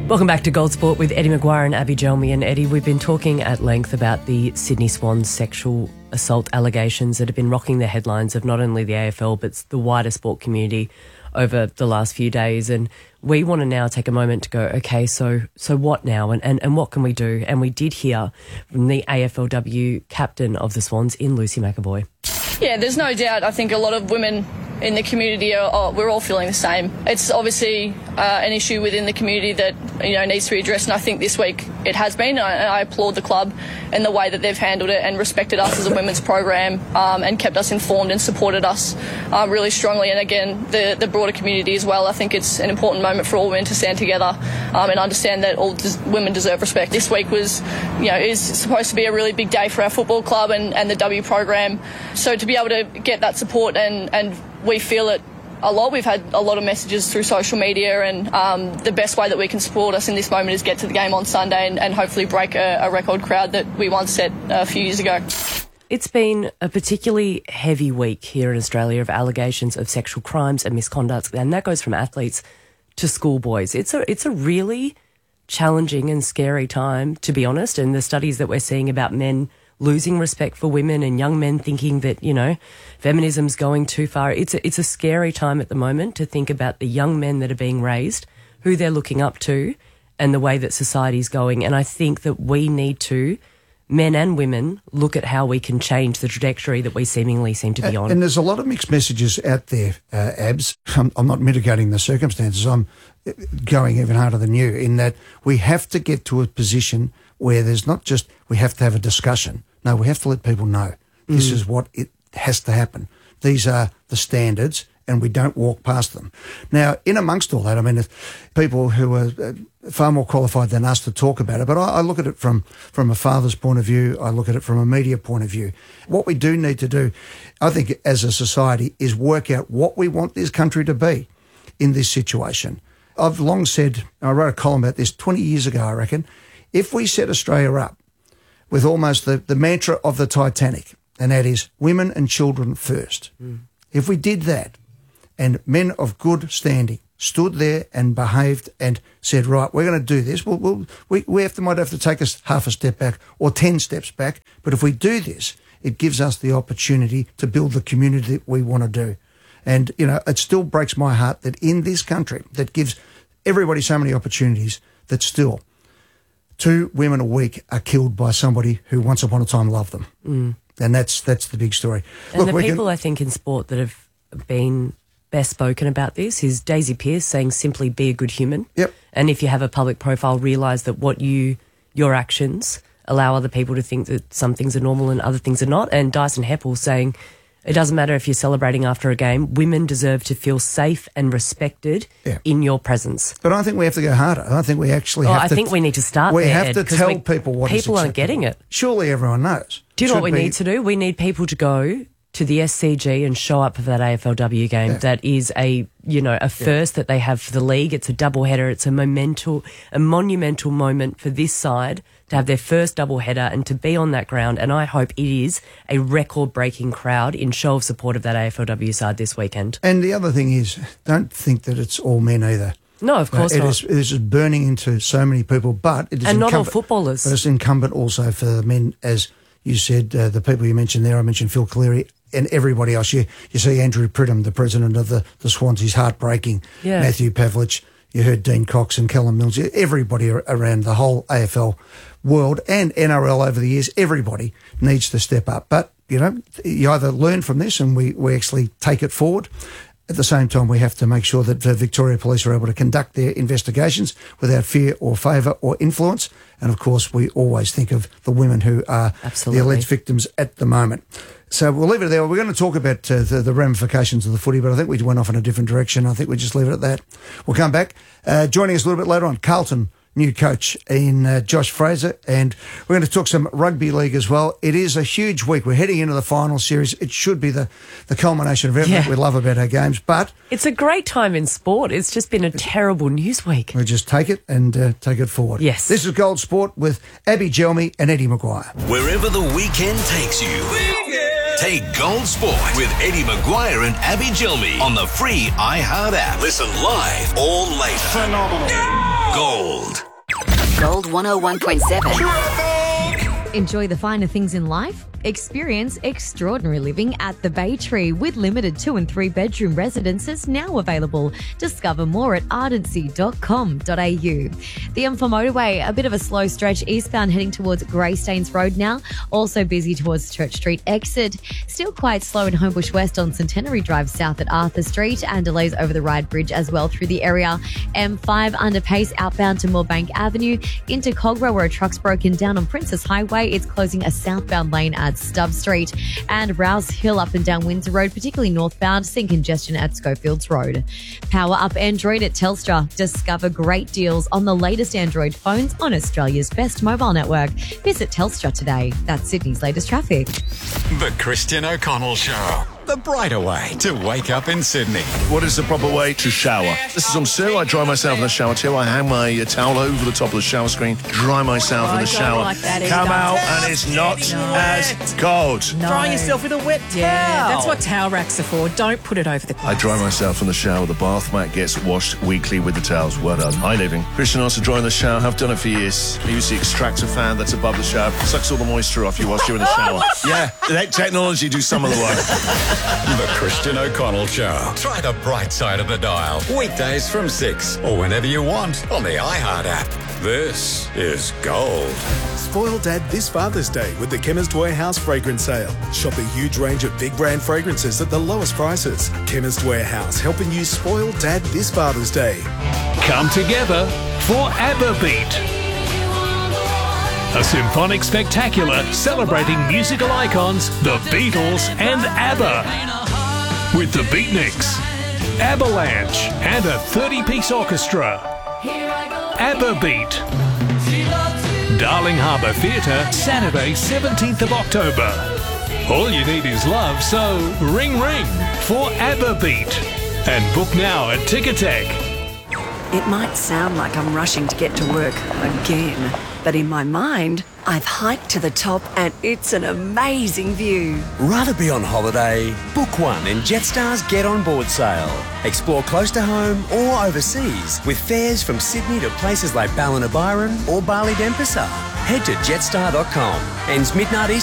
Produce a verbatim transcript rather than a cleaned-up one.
Welcome back to Gold Sport with Eddie McGuire and Abby Gelmi. And Eddie, we've been talking at length about the Sydney Swans sexual assault allegations that have been rocking the headlines of not only the A F L but the wider sport community over the last few days. And we want to now take a moment to go, okay, so so what now and, and, and what can we do? And we did hear from the A F L W captain of the Swans in Lucy McAvoy. Yeah, there's no doubt. I think a lot of women in the community are, are we're all feeling the same. It's obviously uh, an issue within the community that you know needs to be addressed, and I think this week it has been. And I, and I applaud the club and the way that they've handled it and respected us as a women's program um, and kept us informed and supported us uh, really strongly. And again, the the broader community as well. I think it's an important moment for all women to stand together um, and understand that all des- women deserve respect. This week was, you know, is supposed to be a really big day for our football club and, and the W program. So to be able to get that support and and we feel it a lot. We've had a lot of messages through social media, and um, the best way that we can support us in this moment is get to the game on Sunday and, and hopefully break a, a record crowd that we once set a few years ago. It's been a particularly heavy week here in Australia of allegations of sexual crimes and misconduct, and that goes from athletes to schoolboys. It's a it's a really challenging and scary time, to be honest, and the studies that we're seeing about men losing respect for women and young men thinking that, you know, feminism's going too far. It's a, it's a scary time at the moment to think about the young men that are being raised, who they're looking up to, and the way that society's going. And I think that we need to, men and women, look at how we can change the trajectory that we seemingly seem to be on. And there's a lot of mixed messages out there, uh, Abs. I'm, I'm not mitigating the circumstances. I'm going even harder than you in that we have to get to a position where there's not just we have to have a discussion. No, we have to let people know this mm. is what it has to happen. These are the standards and we don't walk past them. Now, in amongst all that, I mean, people who are far more qualified than us to talk about it, but I, I look at it from, from a father's point of view, I look at it from a media point of view. What we do need to do, I think, as a society, is work out what we want this country to be in this situation. I've long said, I wrote a column about this twenty years ago, I reckon, if we set Australia up with almost the, the mantra of the Titanic, and that is women and children first. Mm. If we did that, and men of good standing stood there and behaved and said, right, we're going to do this, we'll, we'll, we, we have to, might have to take us half a step back or ten steps back, but if we do this, it gives us the opportunity to build the community that we want to do. And, you know, it still breaks my heart that in this country that gives everybody so many opportunities that still two women a week are killed by somebody who once upon a time loved them. Mm. And that's that's the big story. And Look, the people, can, I think, in sport that have been best spoken about this is Daisy Pearce saying simply be a good human. Yep. And if you have a public profile, realise that what you, your actions allow other people to think that some things are normal and other things are not. And Dyson Heppel saying it doesn't matter if you're celebrating after a game, women deserve to feel safe and respected yeah. in your presence. But I think we have to go harder. I think we actually oh, have I to... I think we need to start we there, have Ed, to tell we, people what is People aren't getting it. Surely everyone knows. Do you know Should what we be... need to do? We need people to go to the S C G and show up for that A F L W game. Yeah. That is a, you know, a first yeah. that they have for the league. It's a double header. It's a momental, a monumental moment for this side to have their first double header and to be on that ground. And I hope it is a record-breaking crowd in show of support of that A F L W side this weekend. And the other thing is, don't think that it's all men either. No, of course no, it not. Is, it is burning into so many people, but it is and not all incumbent, footballers. But it's incumbent also for the men, as you said, uh, the people you mentioned there. I mentioned Phil Cleary and everybody else. You, you see Andrew Pridham, the president of the, the Swans, he's heartbreaking. Yeah. Matthew Pavlich, you heard Dean Cox and Callum Mills, everybody around the whole A F L world and N R L over the years, everybody needs to step up. But, you know, you either learn from this and we, we actually take it forward. At the same time, we have to make sure that the Victoria Police are able to conduct their investigations without fear or favour or influence. And, of course, we always think of the women who are Absolutely. the alleged victims at the moment. So we'll leave it there. We're going to talk about uh, the, the ramifications of the footy, but I think we went off in a different direction. I think we just leave it at that. We'll come back. Uh, joining us a little bit later on, Carlton new coach in uh, Josh Fraser, and we're going to talk some rugby league as well. It is a huge week. We're heading into the final series. It should be the, the culmination of everything yeah. we love about our games, but... It's a great time in sport. It's just been a terrible news week. We just take it and uh, take it forward. Yes. This is Gold Sport with Abby Gelmi and Eddie McGuire. Wherever the weekend takes you. Weekend. Take Gold Sport with Eddie McGuire and Abby Gelmi on the free iHeart app. Listen live or later. Phenomenal. Yeah! Gold. Gold one oh one point seven. Enjoy the finer things in life? Experience extraordinary living at the Bay Tree with limited two and three bedroom residences now available. Discover more at ardency dot com dot a u. The M four motorway, a bit of a slow stretch eastbound heading towards Greystanes Road now. Also busy towards Church Street exit. Still quite slow in Homebush West on Centenary Drive south at Arthur Street, and delays over the Ryde Bridge as well through the area. M five under pace outbound to Moorebank Avenue into Cogra where a truck's broken down on Princess Highway. It's closing a southbound lane at Stubb Street, and Rouse Hill up and down Windsor Road, particularly northbound, seeing congestion at Schofields Road. Power up Android at Telstra. Discover great deals on the latest Android phones on Australia's best mobile network. Visit Telstra today. That's Sydney's latest traffic. The Christian O'Connell Show. The brighter way to wake up in Sydney. What is the proper way to shower? This is on Sue. I dry myself in the shower too. I hang my uh, towel over the top of the shower screen, dry myself Oh, in I the don't shower, like that come either. out, and it's not No. as cold. No. Drying yourself with a wet towel. Yeah, that's what towel racks are for. Don't put it over the I dry myself in the shower. The bath mat gets washed weekly with the towels. Well done. Hi, living. Christian also dry in the shower. I've done it for years. I use the extractor fan that's above the shower. Sucks all the moisture off you whilst you're in the shower. Yeah, let technology do some of the work. The Christian O'Connell Show. Try the bright side of the dial. Weekdays from six or whenever you want on the iHeart app. This is Gold. Spoil Dad this Father's Day with the Chemist Warehouse fragrance sale. Shop a huge range of big brand fragrances at the lowest prices. Chemist Warehouse, helping you spoil Dad this Father's Day. Come together for ABBA Beat. A symphonic spectacular celebrating musical icons, the Beatles and ABBA. With the Beatniks, Avalanche, and a thirty-piece orchestra. ABBA Beat. Darling Harbour Theatre, Saturday, seventeenth of October. All you need is love, so ring ring for ABBA Beat. And book now at Ticketek. It might sound like I'm rushing to get to work again, but in my mind, I've hiked to the top and it's an amazing view. Rather be on holiday? Book one in Jetstar's Get On Board sale. Explore close to home or overseas with fares from Sydney to places like Ballina Byron or Bali Denpasar. Head to jetstar dot com. Ends midnight Eastern.